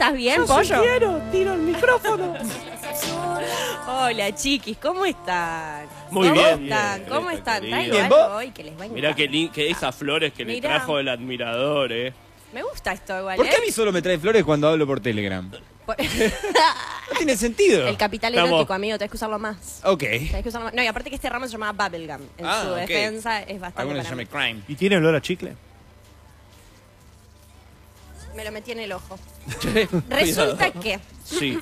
¿Estás bien, Yo pollo? si quiero, tiro el micrófono. Hola, chiquis, ¿cómo están? Muy ¿Cómo bien. están? Bien, ¿Cómo Greta, están? querida. Traigo Bien, algo ¿vos? hoy que les va a Mirá encantar. que esas flores que le Mirá. trajo el admirador, Me gusta esto igual, ¿Por qué a mí solo me trae flores cuando hablo por Telegram? No tiene sentido. El capital Estamos- erótico, amigo, tenés que usarlo más. Ok. Tenés que usarlo más. No, y aparte que este ramo se llamaba Bubblegum. En su Ok. defensa es bastante Algunos se para llama mí. crime. ¿Y tiene olor a chicle? Me lo metí en el ojo. Cuidado. Resulta que... Sí.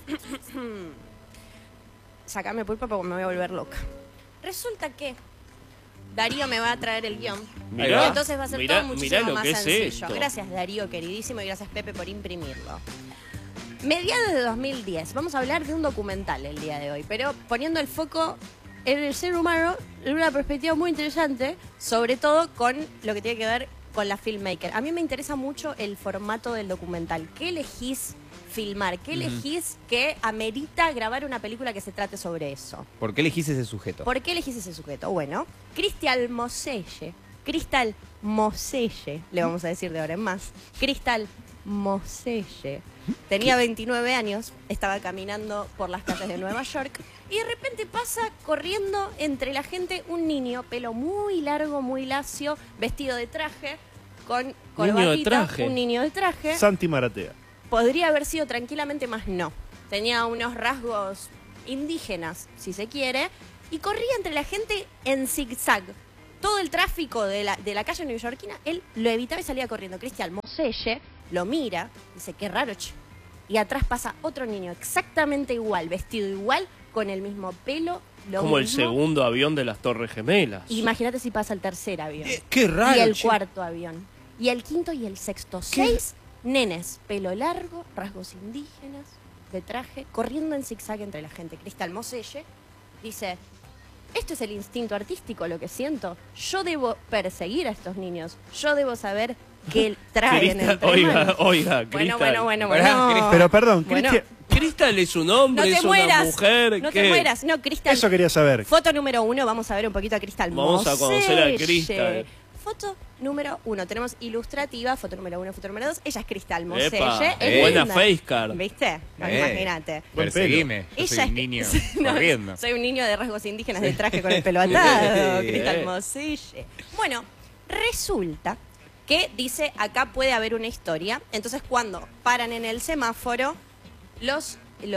Sacame pulpa porque me voy a volver loca. Resulta que Darío me va a traer el guión. Mirá, Y entonces va a ser mirá, todo mirá muchísimo lo más que es sencillo. esto. Gracias, Darío, queridísimo, y gracias, Pepe, por imprimirlo. Mediados de 2010. Vamos a hablar de un documental el día de hoy, pero poniendo el foco en el ser humano en una perspectiva muy interesante, sobre todo con lo que tiene que ver con la filmmaker. A mí me interesa mucho el formato del documental. ¿Qué elegís filmar? ¿Qué elegís que amerita grabar una película que se trate sobre eso? ¿Por qué elegís ese sujeto? ¿Por qué elegís ese sujeto? Bueno, Crystal Moselle, le vamos a decir de ahora en más. Crystal Moselle. Tenía 29 años, estaba caminando por las calles de Nueva York y de repente pasa corriendo entre la gente un niño, pelo muy largo, muy lacio, vestido de traje, con corbatita, traje. un niño de traje. Santi Maratea. Podría haber sido tranquilamente, más no. Tenía unos rasgos indígenas, si se quiere, y corría entre la gente en zigzag. Todo el tráfico de la calle neoyorquina, él lo evitaba y salía corriendo. Cristian Moselle lo mira, dice, qué raro, che. Y atrás pasa otro niño exactamente igual, vestido igual, con el mismo pelo, lo Como el mismo. segundo avión de las Torres Gemelas. Imagínate si pasa el tercer avión. Qué raro. Y el che. cuarto avión. Y el quinto y el sexto. 6 nenes, pelo largo, rasgos indígenas, de traje, corriendo en zigzag entre la gente. Crystal Moselle dice, esto es el instinto artístico, lo que siento. Yo debo perseguir a estos niños. Yo debo saber qué traen Crystal, entre manos. oiga, Bueno, Crystal. bueno. Pero perdón, Bueno. Cristian, Crystal es un No hombre, te es mueras. una mujer. No ¿qué? te mueras. No, Crystal. eso quería saber. Foto número 1, vamos a ver un poquito a Crystal Vamos a conocer a Moselle. Crystal. Foto número 1, tenemos ilustrativa, foto número 1, foto número 2. Ella es Crystal Epa, Moselle. Es buena linda. face card. ¿Viste? Bueno, imagínate. Perseguime. Yo soy Ella un niño No, corriendo. soy un niño de rasgos indígenas de traje con el pelo atado, Bien. Crystal Moselle. Bueno, resulta que dice, acá puede haber una historia. Entonces, cuando paran en el semáforo, los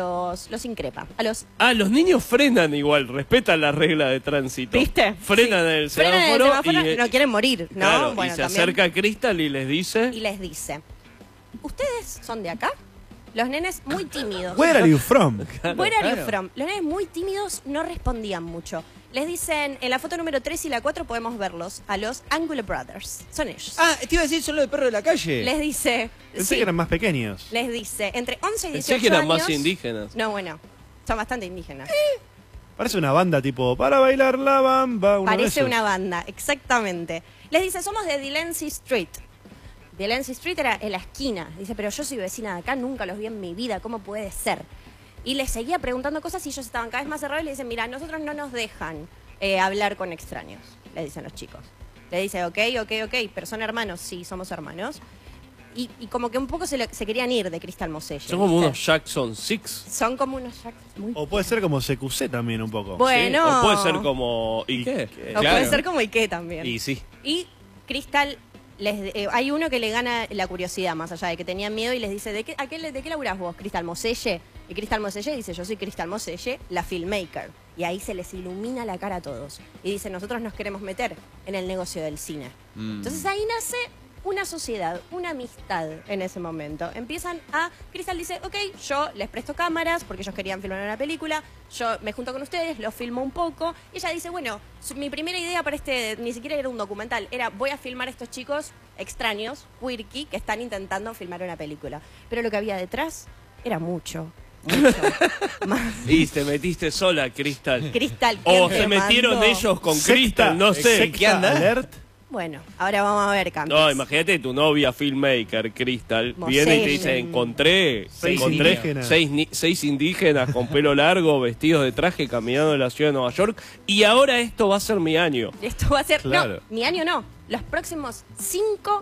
increpa. Los niños frenan igual, respetan la regla de tránsito. ¿Viste? Frenan Sí. en el Frenan en el semáforo, semáforo, y no quieren morir, ¿no? claro, Bueno, y se también. acerca a Crystal y les dice... Y les dice, ¿ustedes son de acá? Los nenes muy tímidos. Where are you from? Where are you claro. from? Los nenes muy tímidos no respondían mucho. Les dicen, en la foto número 3 y la 4 podemos verlos, a los Angulo Brothers. Son ellos. Ah, te iba a decir, son los de perro de la calle. Les dice, Pensé sí, que eran más pequeños. les dice, entre 11 y 18 Pensé que eran años. más indígenas. No, bueno, son bastante indígenas. Parece una banda tipo, para bailar la bamba. uno de Parece esos. una banda, exactamente. Les dice, somos de Delancey Street. Delancey Street era en la esquina. Dice, pero yo soy vecina de acá, nunca los vi en mi vida, ¿cómo puede ser? Y les seguía preguntando cosas y ellos estaban cada vez más cerrados y le dicen, mira, nosotros no nos dejan hablar con extraños, le dicen los chicos. Le dice, ok, pero son hermanos, sí, somos hermanos. Y como que un poco se querían ir de Crystal Moselle. Son como ¿viste? unos Jackson 6. Son como unos Jacks muy... O puede ser como CQC también un poco. Bueno. O puede ser como... ¿Y qué? O Claro. puede ser como Ike también. Y sí. Y Crystal, hay uno que le gana la curiosidad, más allá de que tenían miedo, y les dice, ¿de qué laburás vos, Crystal Moselle? Y Crystal Moselle dice, yo soy Crystal Moselle, la filmmaker. Y ahí se les ilumina la cara a todos. Y dice, nosotros nos queremos meter en el negocio del cine. Entonces ahí nace una sociedad, una amistad en ese momento. Crystal dice, ok, yo les presto cámaras porque ellos querían filmar una película, yo me junto con ustedes, los filmo un poco. Y ella dice, bueno, mi primera idea para ni siquiera era un documental, era voy a filmar a estos chicos extraños, quirky, que están intentando filmar una película. Pero lo que había detrás era mucho más. Y te metiste sola, Crystal. Crystal, O ¿quién te se metieron mandó? ellos con Secta, Crystal, no sé. secta ¿Qué anda? alert. Bueno, ahora vamos a ver, Campos. No, imagínate tu novia filmmaker, Crystal, Moselle. viene y te dice, encontré Seis indígenas. seis indígenas con pelo largo, vestidos de traje, caminando en la ciudad de Nueva York, y ahora esto va a ser mi año. Esto va a ser... Claro. No, mi año no. Los próximos 5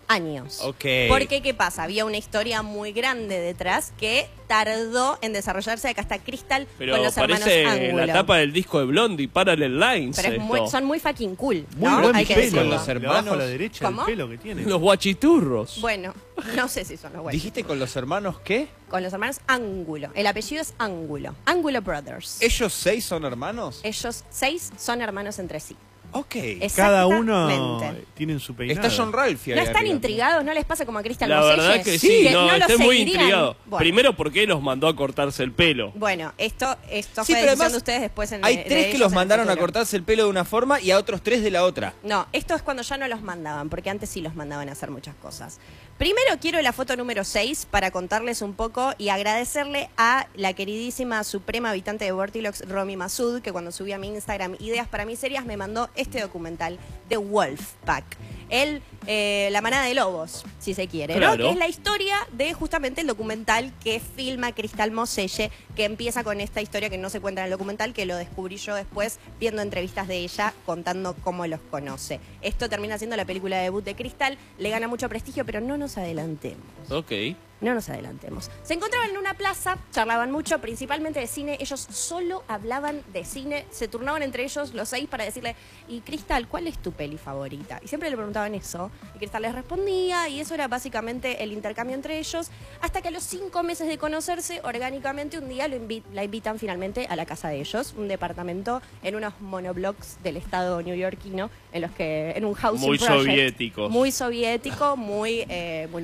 años. Ok. Porque, ¿qué pasa? Había una historia muy grande detrás que tardó en desarrollarse. Acá está Crystal Pero con los hermanos parece Ángulo. la tapa del disco de Blondie, Parallel Lines. Pero es esto. son muy fucking cool, Muy ¿no? buen Hay que pelo. decirlo. Con los De hermanos. abajo a la derecha, ¿Cómo? el pelo que tiene. Los guachiturros. Bueno, no sé si son los buenos. ¿Dijiste con los hermanos qué? Con los hermanos Ángulo. El apellido es Ángulo. Ángulo Brothers. ¿Ellos 6 son hermanos? Ellos 6 son hermanos entre sí. Ok. Cada uno Exactamente. tiene su peinado. Está John Ralphie ahí ¿No están arriba. intrigados? ¿No les pasa como a Crystal La Moselle? verdad que sí, no, lo estoy muy seguirían. intrigado. Bueno. Primero, ¿por qué los mandó a cortarse el pelo? Bueno, esto Sí, fue pero decisión además de ustedes después en hay de 3 que ellos los en el mandaron a futuro. cortarse el pelo de una forma y a otros 3 de la otra. No, esto es cuando ya no los mandaban, porque antes sí los mandaban a hacer muchas cosas. Primero quiero la foto número 6 para contarles un poco y agradecerle a la queridísima suprema habitante de Bortilox, Romy Masud, que cuando subí a mi Instagram Ideas para mí serias me mandó este documental de Wolfpack. La manada de lobos, si se quiere, ¿no? Claro. Que es la historia de justamente el documental que filma Crystal Moselle, que empieza con esta historia que no se cuenta en el documental, que lo descubrí yo después viendo entrevistas de ella contando cómo los conoce. Esto termina siendo la película de debut de Crystal, le gana mucho prestigio, pero no nos adelantemos. Ok. No nos adelantemos. Se encontraban en una plaza, charlaban mucho, principalmente de cine. Ellos solo hablaban de cine. Se turnaban entre ellos los 6 para decirle, y Crystal, ¿cuál es tu peli favorita? Y siempre le preguntaban eso. Y Crystal les respondía. Y eso era básicamente el intercambio entre ellos. Hasta que a los 5 meses de conocerse, orgánicamente, un día la invitan finalmente a la casa de ellos. Un departamento en unos monoblocks del estado neoyorquino, en un housing Muy project. soviéticos. Muy soviético, muy